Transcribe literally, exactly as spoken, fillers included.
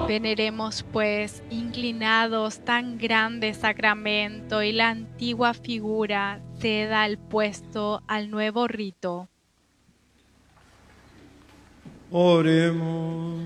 Veneremos, pues, inclinados tan grande sacramento y la antigua figura ceda el puesto al nuevo rito. Oremos.